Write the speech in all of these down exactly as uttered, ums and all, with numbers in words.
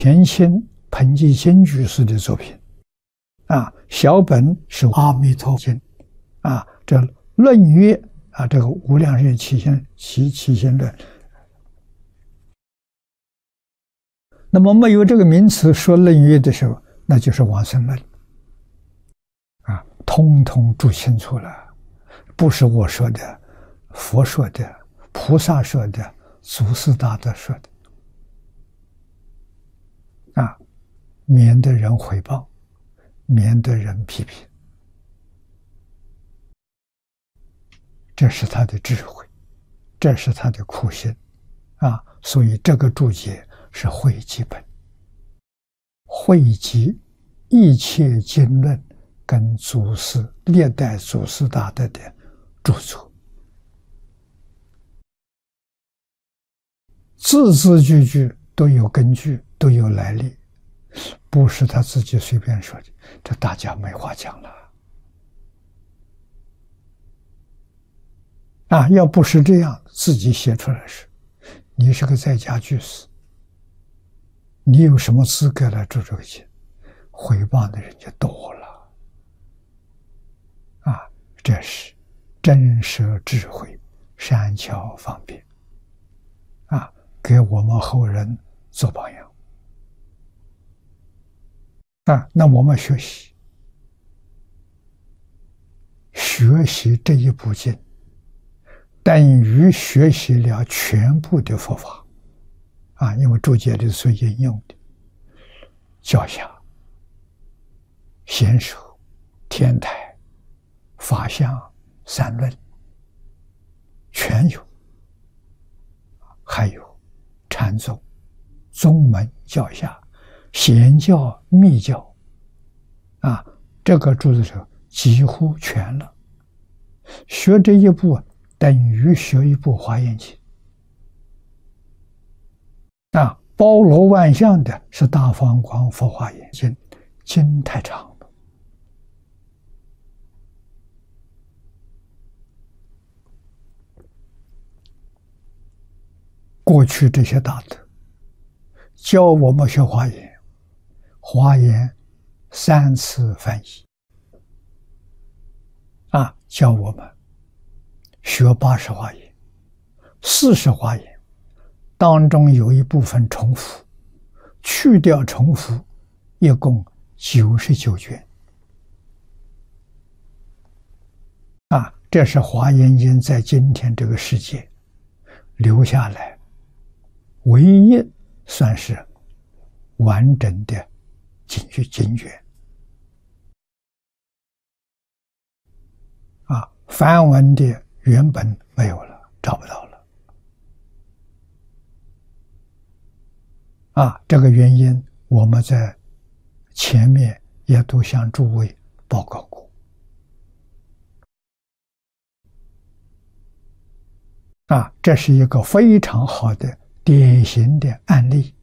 田心彭继新居士的作品，啊，小本是《阿弥陀经》，啊，这论曰啊，这个无量寿起心起起心论。那么没有这个名词说论曰的时候，那就是往生论，啊，通通注清楚了，不是我说的，佛说的，菩萨说的，祖师大德说的，啊，免得人毁谤，免得人批评，这是他的智慧，这是他的苦心，啊，所以这个注解是汇集本，汇集一切经论跟祖师历代祖师大德的著作，字字句句都有根据，都有来历，不是他自己随便说的，这大家没话讲了。啊，要不是这样，自己写出来是，你是个在家居士，你有什么资格来做这个经？毁谤的人就多了。啊，这是真实智慧，善巧方便，啊，给我们后人做榜样。啊，那我们学习，学习这一部经，等于学习了全部的佛法。啊，因为注解里所引用的教下、贤首、天台、法相、三论全有，还有禅宗、宗门教下、显教、密教，啊，这个注的时候几乎全了。学这一部等于学一部华严经。啊，包罗万象的是大方广佛华严经，经太长了。过去这些大德教我们学华严，华严三次翻译，啊，教我们学八十华严、四十华严。当中有一部分重复，去掉重复，一共九十九卷。啊，这是华严经在今天这个世界留下来唯一算是完整的经卷经卷。啊，梵文的原本没有了，找不到了。啊，这个原因我们在前面也都向诸位报告过。啊，这是一个非常好的典型的案例。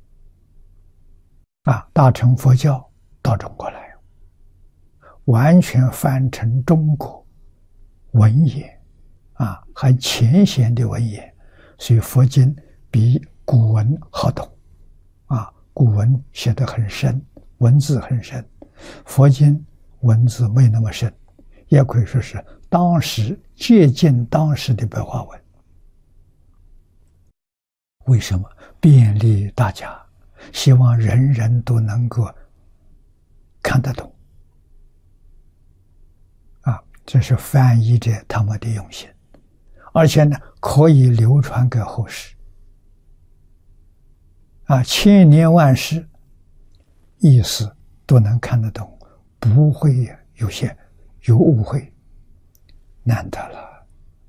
啊，大乘佛教到中国来，完全翻成中国文言，啊，很浅显的文言，所以佛经比古文好懂。啊，古文写得很深，文字很深，佛经文字没那么深，也可以说是当时接近当时的白话文。为什么？便利大家，希望人人都能够看得懂。啊，这是翻译者他们的用心，而且呢，可以流传给后世。啊，千年万世，意思都能看得懂，不会有些有误会，难得了。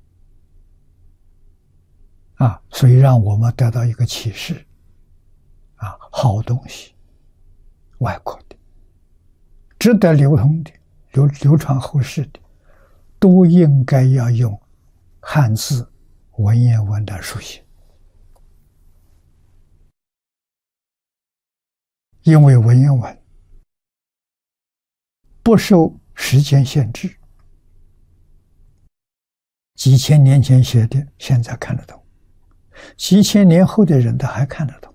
啊，所以让我们得到一个启示，啊，好东西，外国的，值得流通的、流流传后世的，都应该要用汉字文言文的书写。因为文言文不受时间限制，几千年前写的，现在看得懂；几千年后的人他还看得懂。